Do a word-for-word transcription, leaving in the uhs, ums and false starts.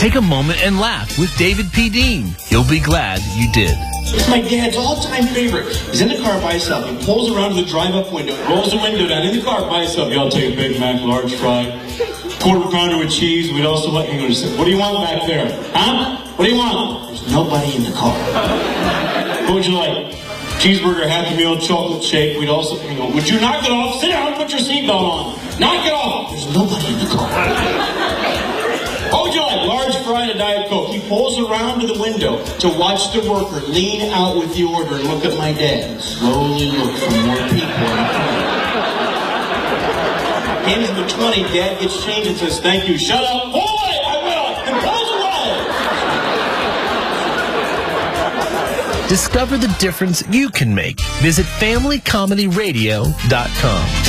Take a moment and laugh with David P. Dean. You'll be glad you did. It's my dad's all-time favorite. He's in the car by himself. He pulls around to the drive-up window, rolls the window down in the car by himself. Y'all take a Big Mac, large fry, quarter pounder with cheese. We'd also let you go to say, what do you want back there? Huh? What do you want? There's nobody in the car. What would you like? Cheeseburger, Happy Meal, chocolate shake. We'd also, you know, would you knock it off? Sit down, put your seatbelt on. Knock it off. There's nobody in the car. What would you like? Large fry and a Diet Coke. He pulls around to the window to watch the worker lean out with the order and look at my dad and slowly look for more people in the car. Hands him the twenty, Dad gets change and says, thank you. Shut up. Boy, I will. And pulls away. Discover the difference you can make. Visit family comedy radio dot com.